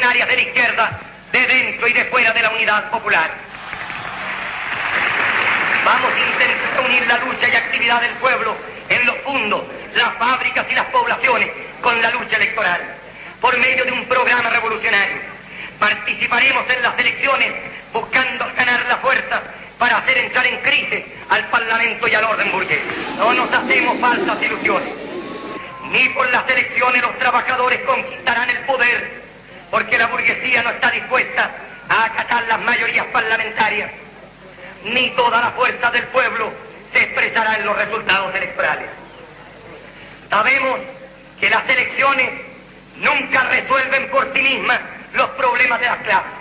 revolucionarias de la izquierda, de dentro y de fuera de la unidad popular. Vamos a intentar unir la lucha y actividad del pueblo en los fundos, las fábricas y las poblaciones con la lucha electoral, por medio de un programa revolucionario. Participaremos en las elecciones buscando ganar la fuerza para hacer entrar en crisis al Parlamento y al orden burgués. No nos hacemos falsas ilusiones. Ni por las elecciones los trabajadores conquistarán el poder, porque la burguesía no está dispuesta a acatar las mayorías parlamentarias, ni toda la fuerza del pueblo se expresará en los resultados electorales. Sabemos que las elecciones nunca resuelven por sí mismas los problemas de las clases.